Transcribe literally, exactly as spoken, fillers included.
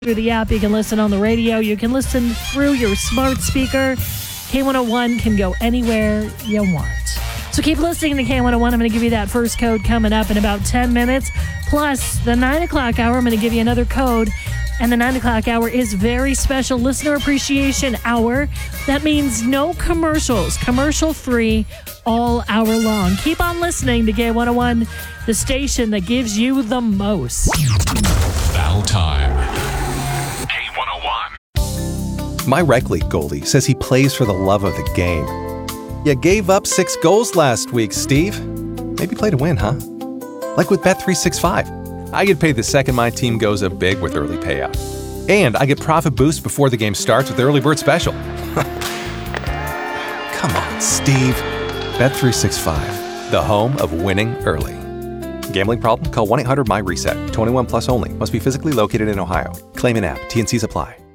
through the app. You can listen on the radio. You can listen through your smart speaker. K one oh one can go anywhere you want. So keep listening to K one oh one. I'm going to give you that first code coming up in about ten minutes. Plus, the nine o'clock hour, I'm going to give you another code. And the nine o'clock hour is very special listener appreciation hour. That means no commercials, commercial free all hour long. Keep on listening to K one oh one, the station that gives you the most. Battle time. K one oh one. My rec league goalie says he plays for the love of the game. You gave up six goals last week, Steve. Maybe play to win, huh? Like with Bet three sixty-five. I get paid the second my team goes up big with early payout. And I get profit boost before the game starts with the early bird special. Come on, Steve. Bet three sixty-five, the home of winning early. Gambling problem? Call one eight hundred M Y RESET. twenty-one plus only. Must be physically located in Ohio. Claim in app. T N Cs apply.